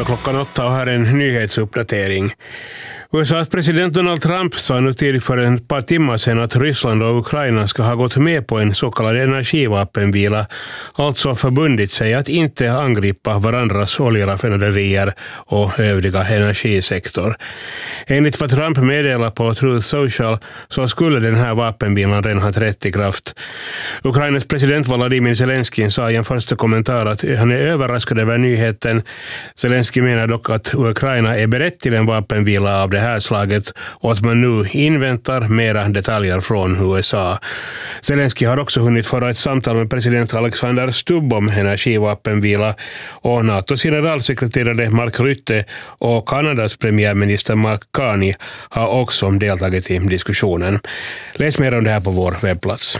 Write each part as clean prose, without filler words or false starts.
över klockan 8 och här är en nyhetsuppdatering. USAs president Donald Trump sa nu till för ett par timmar sedan att Ryssland och Ukraina ska ha gått med på en så kallad energivapenvila, alltså förbundit sig att inte angripa varandras oljeraffinaderier och övriga energisektor. Enligt vad Trump meddelar på Truth Social så skulle den här vapenvilan redan ha trätt i kraft. Ukrainas president Volodymyr Zelensky sa i en första kommentar att han är överraskad över nyheten. Zelensky menar dock att Ukraina är berett till en vapenvila av det här slaget och att man nu inväntar mera detaljer från USA. Zelensky har också hunnit föra ett samtal med president Alexander Stubb om energivapenvila och NATOs generalsekreterare Mark Rutte och Kanadas premiärminister Mark Carney har också deltagit i diskussionen. Läs mer om det här på vår webbplats.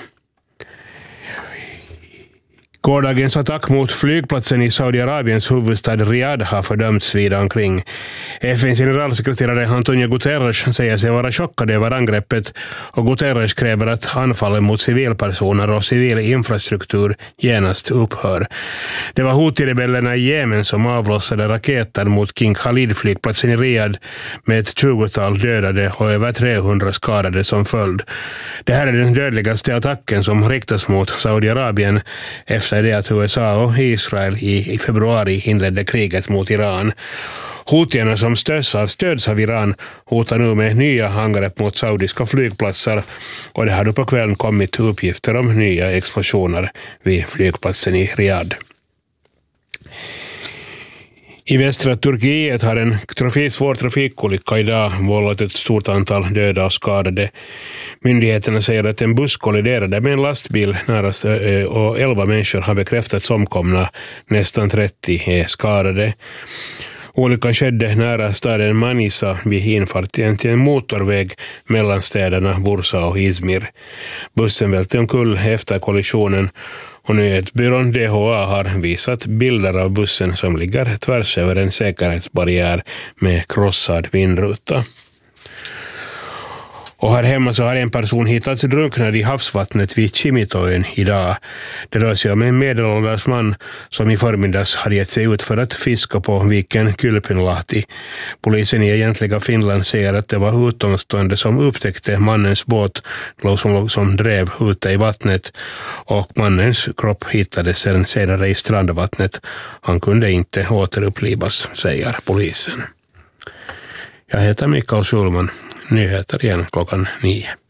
Gårdagens attack mot flygplatsen i Saudiarabiens huvudstad Riyadh har fördömts vida omkring. FNs generalsekreterare Antonio Guterres säger sig vara chockad över angreppet och Guterres kräver att anfallen mot civilpersoner och civil infrastruktur genast upphör. Det var Houthi-rebellerna i Jemen som avlossade raketer mot King Khalid-flygplatsen i Riyadh med ett 20-tal dödade och över 300 skadade som följd. Det här är den dödligaste attacken som riktas mot Saudiarabien efter det att USA och Israel i februari inledde kriget mot Iran. Houtierna som stöds av Iran hotar nu med nya angrepp mot saudiska flygplatser och det har då på kvällen kommit uppgifter om nya explosioner vid flygplatsen i Riyadh. I västra Turkiet har en svår trafikolycka idag vållat ett stort antal döda och skadade. Myndigheterna säger att en buss kolliderade med en lastbil nära och 11 människor har bekräftats omkomna, nästan 30 är skadade. Olyckan skedde nära staden Manisa vid infarten till en motorväg mellan städerna Bursa och Izmir. Bussen välte omkull efter kollisionen och nyhetsbyrån DHA har visat bilder av bussen som ligger tvärs över en säkerhetsbarriär med krossad vindruta. Och här hemma så har en person hittats drunknad i havsvattnet vid Kimitoön idag. Det rör sig om en medelålders man som i förmiddags hade gett sig ut för att fiska på viken Kylpinlahti. Polisen i egentliga Finland säger att det var utomstående som upptäckte mannens båt som drev ute i vattnet och mannens kropp hittades senare i strandvattnet. Han kunde inte återupplivas, säger polisen. Jag heter Mikael Schulman. Nyheter igen klockan 9.